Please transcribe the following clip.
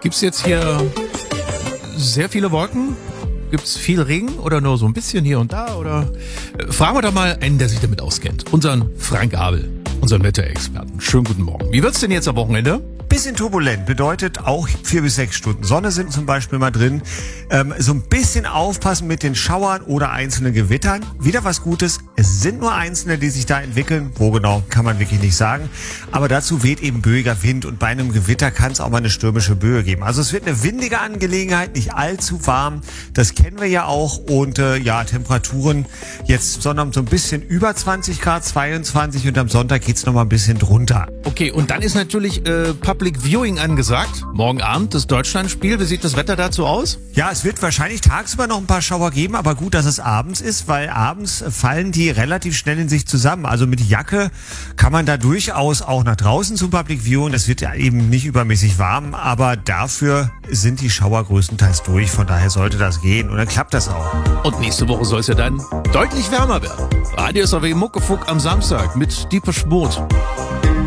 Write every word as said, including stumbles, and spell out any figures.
Gibt's jetzt hier sehr viele Wolken? Gibt's viel Regen oder nur so ein bisschen hier und da? Oder äh, fragen wir doch mal einen, der sich damit auskennt. Unseren Frank Abel, unseren Wetterexperten. Schönen guten Morgen. Wie wird's denn jetzt am Wochenende? Bisschen turbulent, bedeutet auch vier bis sechs Stunden Sonne sind zum Beispiel mal drin. Ähm, so ein bisschen aufpassen mit den Schauern oder einzelnen Gewittern. Wieder was Gutes, es sind nur einzelne, die sich da entwickeln. Wo genau, kann man wirklich nicht sagen. Aber dazu weht eben böiger Wind und bei einem Gewitter kann es auch mal eine stürmische Böe geben. Also es wird eine windige Angelegenheit, nicht allzu warm. Das kennen wir ja auch. Und äh, ja, Temperaturen jetzt Sonnabend so ein bisschen über zwanzig Grad, zweiundzwanzig, und am Sonntag geht's noch mal ein bisschen drunter. Okay, und dann ist natürlich äh, Public Viewing angesagt. Morgen Abend das Deutschlandspiel. Wie sieht das Wetter dazu aus? Ja, es wird wahrscheinlich tagsüber noch ein paar Schauer geben, aber gut, dass es abends ist, weil abends fallen die relativ schnell in sich zusammen. Also mit Jacke kann man da durchaus auch nach draußen zum Public Viewing. Das wird ja eben nicht übermäßig warm, aber dafür sind die Schauer größtenteils durch. Von daher sollte das gehen und dann klappt das auch. Und nächste Woche soll es ja dann deutlich wärmer werden. Radio S R W Muckefuck am Samstag mit Deepesh Mode.